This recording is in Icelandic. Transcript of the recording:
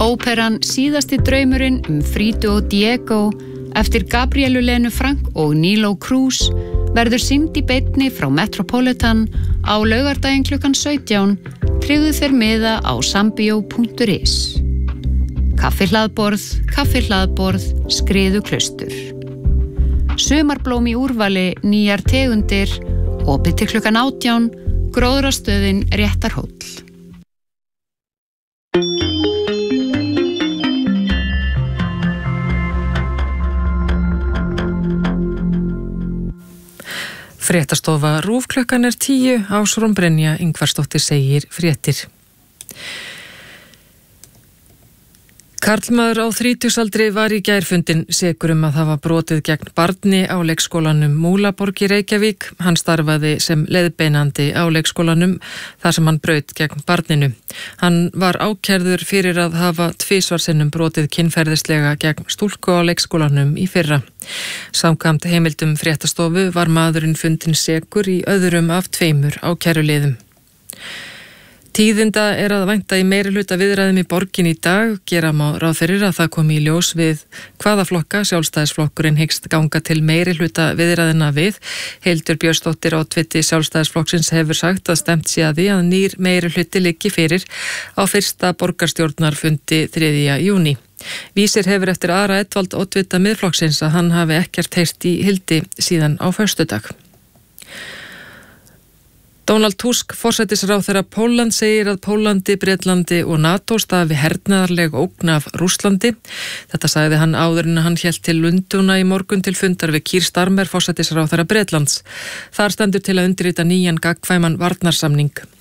Óperan Síðasti draumurinn Frido og Diego eftir Gabrielu Lenu Frank og Nilo Cruz verður sýnd í beinni frá Metropolitan á laugardaginn klukkan 17. Tryggðu þér miða á sambio.is. Kaffihlaðborð, Skriðuklaustur. Sumarblóm í úrvali, nýjar tegundir, opið til klukkan 18, Gróðrastöðin Réttarhóll. Fréttastofa RÚV klukkan 10, Ásrún Brynja Ingvarsdóttir segir fréttir. Karlmaður á 30-aldri var í gærfundin sekur að hafa brotið gegn barni á leikskólanum Múlaborg í Reykjavík. Hann starfaði sem leiðbeinandi á leikskólanum þar sem hann braut gegn barninu. Hann var ákærður fyrir að hafa 2 sinnum brotið kynferðislega gegn stúlku á leikskólanum í fyrra. Samkvæmt heimildum fréttastofu var maðurinn fundinn sekur í öðrum af 2 ákæruliðum. Tíðinda að vænta í meirihluta viðræðum í borgin í dag. Gera má ráð fyrir að það komi í ljós við hvaða flokka Sjálfstæðisflokkurinn hyggst ganga til meirihluta viðræðina við. Hildur Björnsdóttir oddviti Sjálfstæðisflokksins hefur sagt að stefnt sé að því að nýr meirihluti liggi fyrir á fyrsta borgarstjórnarfundi 3. júní. Vísir hefur eftir Ara Edvald oddvita Miðflokksins að hann hafi ekkert heyrt í Hildi síðan á föstudag. Donald Tusk, forsætisráðherra Póllands, segir að Póllandi, Bretlandi og NATO stafi hernaðarleg ógn af Rússlandi. Þetta sagði hann áður en hann hélt til Lundúna í morgun til fundar við Keir Starmer, forsætisráðherra Bretlands. Þar stendur til að undirrita nýjan gagnkvæman varnarsamning.